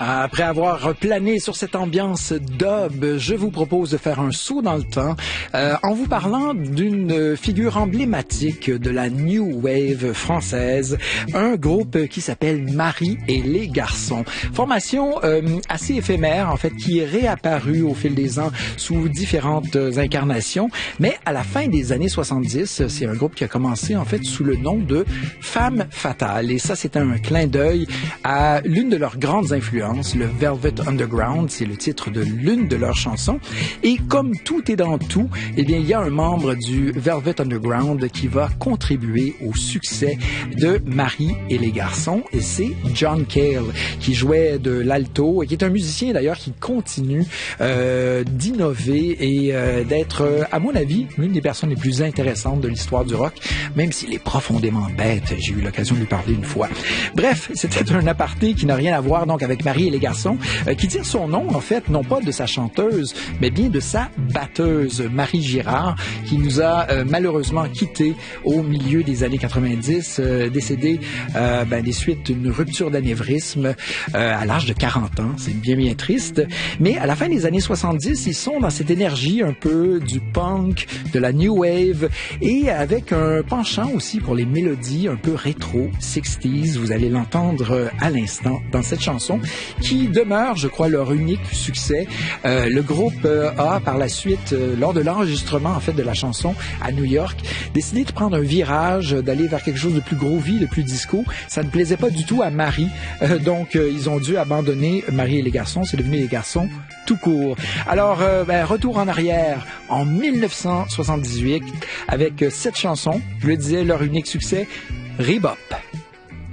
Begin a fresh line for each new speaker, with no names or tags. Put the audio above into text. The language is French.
Après avoir plané sur cette ambiance dub, je vous propose de faire un saut dans le temps en vous parlant d'une figure emblématique de la New Wave française, un groupe qui s'appelle Marie et les garçons. Formation assez éphémère, en fait, qui est réapparue au fil des ans sous différentes incarnations, mais à la fin des années 70, c'est un groupe qui a commencé, en fait, sous le nom de Femme Fatale. Et ça, c'est un clin d'œil à l'une de leurs grandes influences, le Velvet Underground. C'est le titre de l'une de leurs chansons. Et comme tout est dans tout, eh bien, il y a un membre du Velvet Underground qui va contribuer au succès de Marie et les garçons. Et c'est John Cale, qui jouait de l'alto et qui est un musicien, d'ailleurs, qui continue d'innover et d'être, à mon avis, l'une des personnes les plus intéressantes de l'histoire du rock, même s'il est profondément bête. J'ai eu l'occasion de lui parler une fois. Bref, c'était un aparté qui n'a rien à voir donc avec Marie et les garçons, qui tire son nom, en fait, non pas de sa chanteuse, mais bien de sa batteuse, Marie Girard, qui nous a malheureusement quittés au milieu des années 90, décédée des suites d'une rupture d'anévrisme à l'âge de 40 ans. C'est bien, bien triste. Mais à la fin des années 70, ils sont dans cette énergie un peu du punk, de la new wave, et avec un penchant aussi pour les mélodies un peu rétro, 60s. Vous allez l'entendre à l'instant dans cette chanson, qui demeure, je crois, leur unique succès. Le groupe a, par la suite, lors de l'enregistrement, en fait, de la chanson à New York, décidé de prendre un virage, d'aller vers quelque chose de plus groovy, de plus disco. Ça ne plaisait pas du tout à Marie. Donc, ils ont dû abandonner Marie et les garçons. C'est devenu les garçons tout court. Alors, retour en arrière en 1978 avec cette chanson. Je le disais, leur unique succès, Rebop.